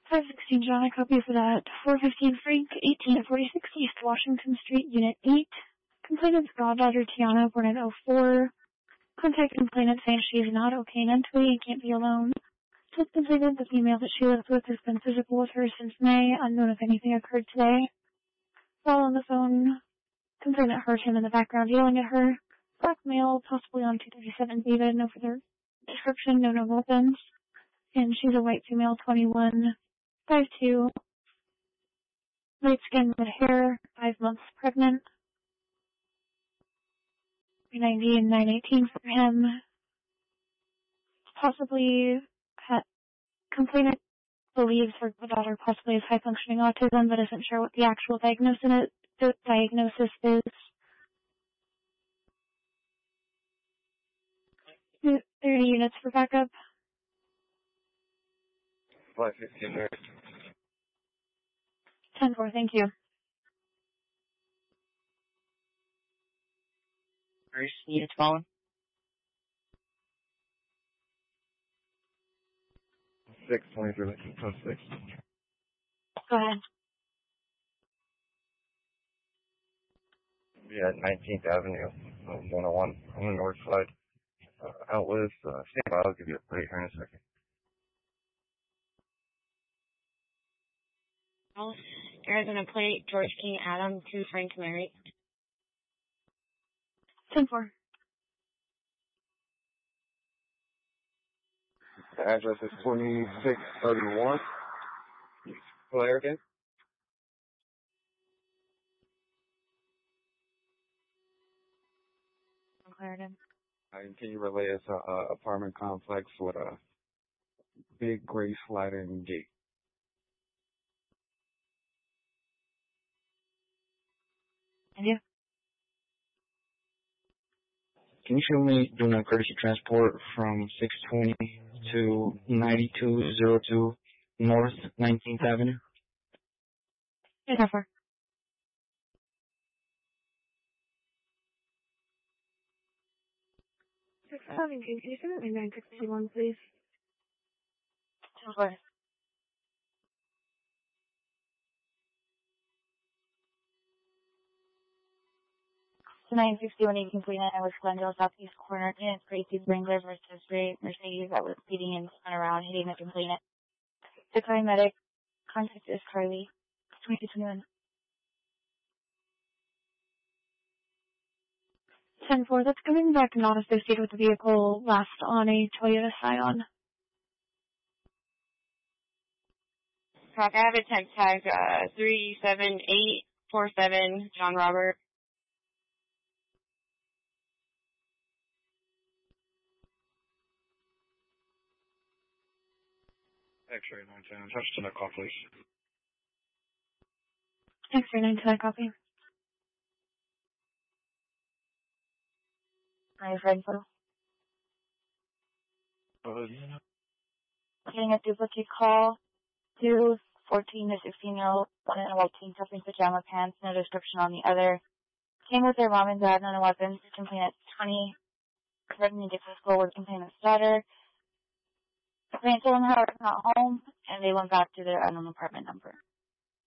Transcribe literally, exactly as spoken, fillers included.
five sixteen John, a copy for that. four fifteen Frank, eighteen forty-six East Washington Street, Unit eight. Complainant's goddaughter Tiana, born in oh four. Contact complainant saying she is not okay mentally and can't be alone. Told complainant the female that she lives with has been physical with her since May, unknown if anything occurred today. While on the phone, complainant heard him in the background yelling at her. Black male, possibly on two thirty-seven David, no further description, no known weapons. And she's a white female, twenty-one, five two, light skin with hair, five months pregnant, three ninety and nine eighteen for him. Possibly, ha- complainant believes her daughter possibly has high-functioning autism, but isn't sure what the actual diagnosis is. Diagnosis is. thirty units for backup. five fifteen there. ten four, thank you. First unit's calling. six twenty-three, plus six. Go ahead. Yeah, nineteenth Avenue, one oh one, on the north side. Uh, out with, uh, stand by, I'll give you a plate here in a second. Oh, Arizona plate, George King Adam to Frank Mary. ten four. The address is twenty-six thirty-one. Claire again? Clarendon. And can you relay us a, a apartment complex with a big gray sliding gate? And you? Can you show me doing a courtesy transport from six twenty to ninety-two oh two North nineteenth Avenue? Yes, how far? six seventeen, can you send me nine sixty-one, please? ten four. nine sixty-one eighty complete and West Glendale southeast corner in Gracie's Wrangler versus Ray Mercedes that was speeding and spun around hitting the complainant. The paramedic contact is Carly. twenty-two twenty-one. ten four, that's coming back not associated with the vehicle, last on a Toyota Scion. Talk, I have a temp tag, uh, three seven eight four seven, John Robert. X-ray nine ten, touch to the call, please. X-ray nine ten, copy. Are you ready for Uh, getting a duplicate call to fourteen to sixteen year old one in a white tank top and pajama pants, no description on the other. Came with their mom and dad, no weapons, complainant twenty, threatening to take school with complainant's daughter. Complainant told them how it's not home, and they went back to their unknown apartment number.